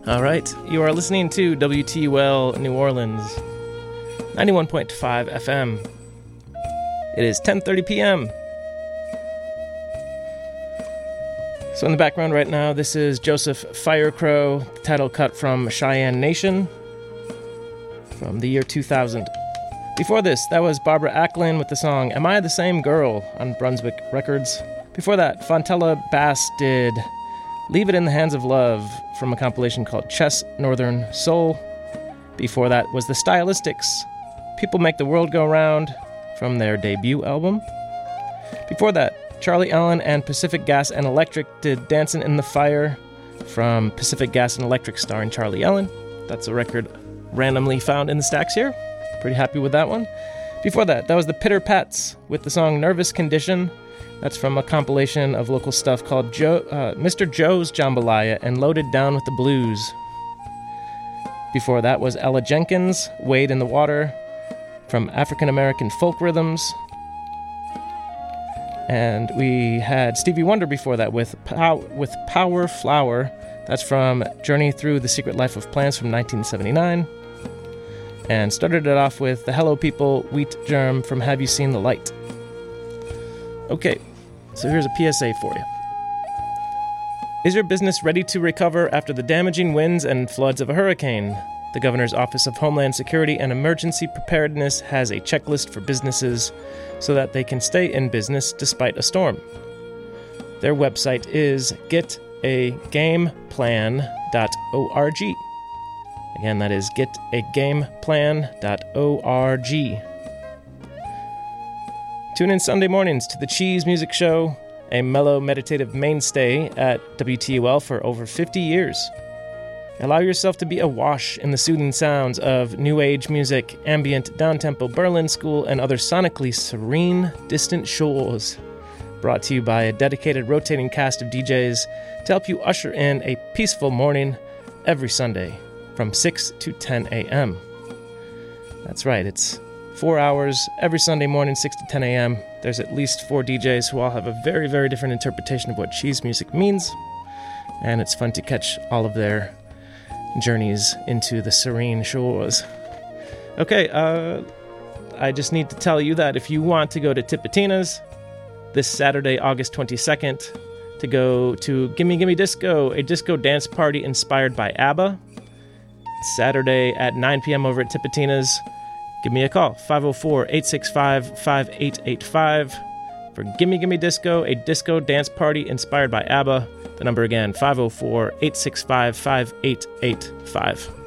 All right, you are listening to WTUL New Orleans, 91.5 FM. It is 10:30 p.m. So in the background right now, this is Joseph Firecrow, title cut from Cheyenne Nation from the year 2000. Before this, that was Barbara Acklin with the song Am I the Same Girl on Brunswick Records. Before that, Fontella Bass did Leave It in the Hands of Love from a compilation called Chess Northern Soul. Before that was the Stylistics, People Make the World Go Round from their debut album. Before that, Charlie Allen and Pacific Gas and Electric did Dancin' in the Fire from Pacific Gas and Electric starring Charlie Allen. That's a record randomly found in the stacks here. Pretty happy with that one. Before that, that was the Pitter Pats with the song Nervous Condition. That's from a compilation of local stuff called Mr. Joe's Jambalaya and Loaded Down with the Blues. Before that was Ella Jenkins, Wade in the Water, from African American Folk Rhythms. And we had Stevie Wonder before that with Power Flower. That's from Journey Through the Secret Life of Plants from 1979. And started it off with the Hello People, Wheat Germ from Have You Seen the Light? Okay. So here's a PSA for you. Is your business ready to recover after the damaging winds and floods of a hurricane? The Governor's Office of Homeland Security and Emergency Preparedness has a checklist for businesses so that they can stay in business despite a storm. Their website is getagameplan.org. Again, that is getagameplan.org. Tune in Sunday mornings to the Cheese Music Show, a mellow, meditative mainstay at WTUL for over 50 years. Allow yourself to be awash in the soothing sounds of new age music, ambient, downtempo Berlin School, and other sonically serene, distant shores. Brought to you by a dedicated rotating cast of DJs to help you usher in a peaceful morning every Sunday from 6 to 10 a.m. That's right, it's 4 hours every Sunday morning, 6 to 10 a.m. There's at least 4 DJs who all have a very, very different interpretation of what cheese music means. And it's fun to catch all of their journeys into the serene shores. Okay, I just need to tell you that if you want to go to Tipitina's this Saturday, August 22nd, to go to Gimme Gimme Disco, a disco dance party inspired by ABBA, Saturday at 9 p.m. over at Tipitina's, give me a call, 504-865-5885 for Gimme Gimme Disco, a disco dance party inspired by ABBA. The number again, 504-865-5885.